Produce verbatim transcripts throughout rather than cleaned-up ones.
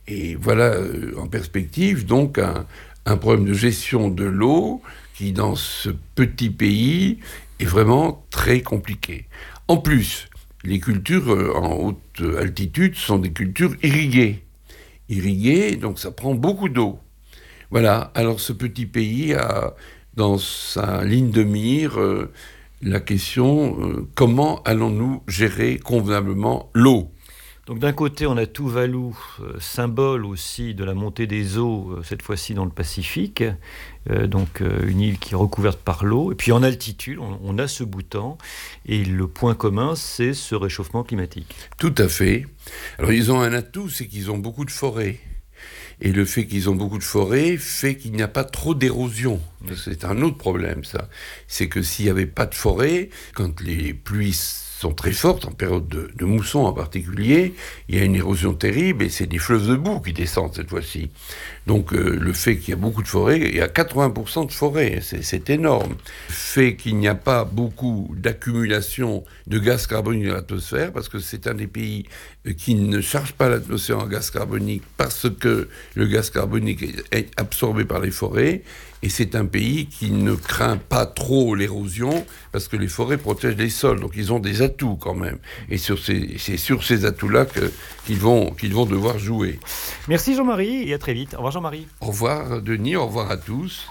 Et voilà euh, en perspective donc un, un problème de gestion de l'eau qui, dans ce petit pays, est vraiment très compliqué. En plus, les cultures euh, en haute altitude sont des cultures irriguées. Irriguées, donc ça prend beaucoup d'eau. Voilà, alors ce petit pays a dans sa ligne de mire euh, la question euh, comment allons-nous gérer convenablement l'eau ? Donc d'un côté, on a Tuvalu, euh, symbole aussi de la montée des eaux, euh, cette fois-ci dans le Pacifique, euh, donc euh, une île qui est recouverte par l'eau. Et puis en altitude, on, on a ce Bhoutan, et le point commun, c'est ce réchauffement climatique. Tout à fait. Alors ils ont un atout, c'est qu'ils ont beaucoup de forêts. Et le fait qu'ils ont beaucoup de forêts fait qu'il n'y a pas trop d'érosion. C'est un autre problème, ça. C'est que s'il n'y avait pas de forêt, quand les pluies sont très fortes, en période de, de mousson en particulier, il y a une érosion terrible et c'est des fleuves de boue qui descendent cette fois-ci. Donc euh, le fait qu'il y a beaucoup de forêts, il y a quatre-vingts pour cent de forêts, c'est, c'est énorme. Le fait qu'il n'y a pas beaucoup d'accumulation de gaz carbonique dans l'atmosphère, parce que c'est un des pays qui ne charge pas l'atmosphère en gaz carbonique parce que le gaz carbonique est absorbé par les forêts, et c'est un pays qui ne craint pas trop l'érosion parce que les forêts protègent les sols, donc ils ont des atouts quand même. Et sur ces, c'est sur ces atouts-là que, qu'ils, vont, qu'ils vont devoir jouer. Merci Jean-Marie et à très vite. Au revoir Jean-Marie. Au revoir Denis, au revoir à tous.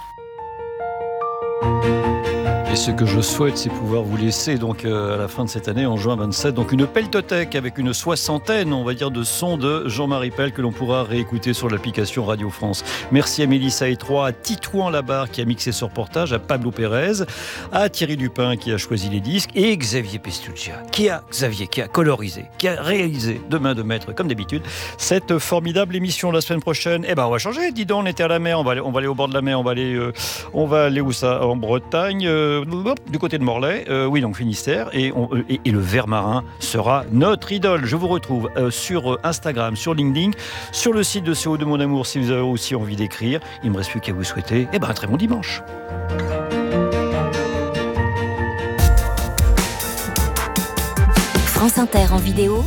Et ce que je souhaite, c'est pouvoir vous laisser donc euh, à la fin de cette année, en juin vingt-sept, donc une peltothèque avec une soixantaine, on va dire, de sons de Jean-Marie Pell que l'on pourra réécouter sur l'application Radio France. Merci à Mélissa Etroy, à Titouan Labarre qui a mixé ce reportage, à Pablo Pérez, à Thierry Dupin qui a choisi les disques et Xavier Pestuccia qui a, Xavier, qui a colorisé, qui a réalisé de main de maître, comme d'habitude, cette formidable émission. La semaine prochaine, eh ben on va changer, dis donc, on était à la mer, on va aller, on va aller au bord de la mer, on va aller, euh, on va aller où ça ? En Bretagne, euh, du côté de Morlaix, euh, oui, donc Finistère, et, on, et, et le ver marin sera notre idole. Je vous retrouve euh, sur Instagram, sur LinkedIn, sur le site de C O deux Mon Amour si vous avez aussi envie d'écrire. Il ne me reste plus qu'à vous souhaiter eh ben, un très bon dimanche. France Inter en vidéo,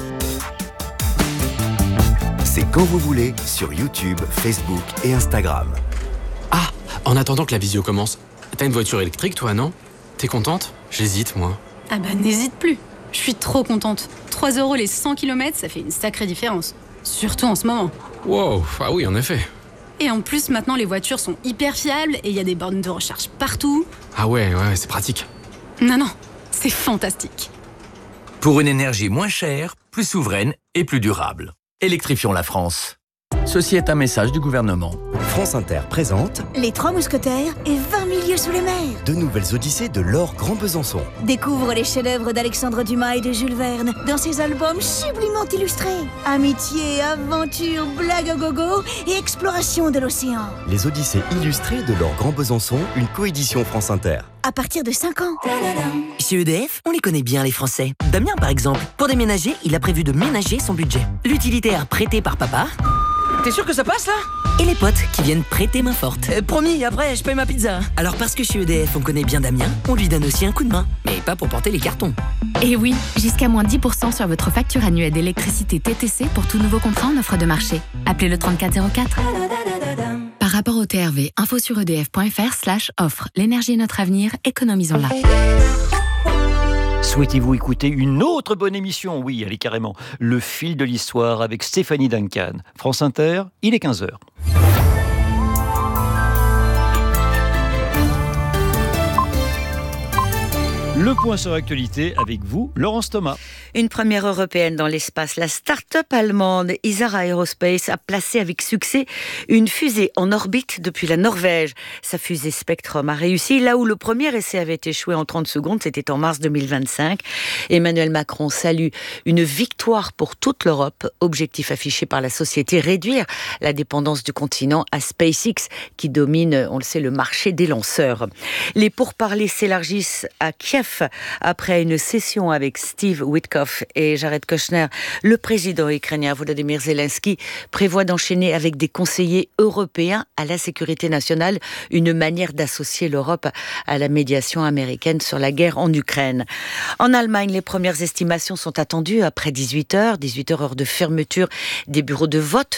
c'est quand vous voulez sur YouTube, Facebook et Instagram. Ah, en attendant que la visio commence, t'as une voiture électrique, toi, non ? T'es contente ? J'hésite, moi. Ah bah, n'hésite plus. Je suis trop contente. trois euros les cent kilomètres, ça fait une sacrée différence. Surtout en ce moment. Wow, ah oui, en effet. Et en plus, maintenant, les voitures sont hyper fiables et il y a des bornes de recharge partout. Ah ouais, ouais, c'est pratique. Non, non, c'est fantastique. Pour une énergie moins chère, plus souveraine et plus durable. Électrifions la France. Ceci est un message du gouvernement. France Inter présente Les Trois Mousquetaires et vingt milieux sous les mers. de nouvelles odyssées de Laure Grand Besançon. Découvre les chefs-d'œuvre d'Alexandre Dumas et de Jules Verne dans ses albums sublimement illustrés. Amitié, aventure, blague au gogo et exploration de l'océan. Les odyssées illustrées de Laure Grand Besançon, une coédition France Inter. À partir de cinq ans. Chez E D F, on les connaît bien les Français. Damien par exemple, pour déménager, il a prévu de ménager son budget. L'utilitaire prêté par papa. T'es sûr que ça passe là ? Et les potes qui viennent prêter main forte. euh, Promis, après je paye ma pizza. Alors parce que chez E D F on connaît bien Damien, on lui donne aussi un coup de main. Mais pas pour porter les cartons. Et oui, jusqu'à moins dix pour cent sur votre facture annuelle d'électricité T T C pour tout nouveau contrat en offre de marché. Appelez le trente-quatre zéro quatre. Par rapport au T R V, info sur edf.fr slash offre. L'énergie est notre avenir, économisons-la. Souhaitez-vous écouter une autre bonne émission ? Oui, allez carrément. Le fil de l'histoire avec Stéphanie Duncan. France Inter, il est quinze heures. Le point sur l'actualité avec vous, Laurence Thomas. Une première européenne dans l'espace. La start-up allemande Isara Aerospace a placé avec succès une fusée en orbite depuis la Norvège. Sa fusée Spectrum a réussi là où le premier essai avait échoué en trente secondes, c'était en mars deux mille vingt-cinq. Emmanuel Macron salue une victoire pour toute l'Europe. Objectif affiché par la société, réduire la dépendance du continent à SpaceX qui domine, on le sait, le marché des lanceurs. Les pourparlers s'élargissent à Kiev après une session avec Steve Witkoff et Jared Kushner. Le président ukrainien Volodymyr Zelensky prévoit d'enchaîner avec des conseillers européens à la sécurité nationale, une manière d'associer l'Europe à la médiation américaine sur la guerre en Ukraine. En Allemagne, les premières estimations sont attendues après dix-huit heures, dix-huit heures heure de fermeture des bureaux de vote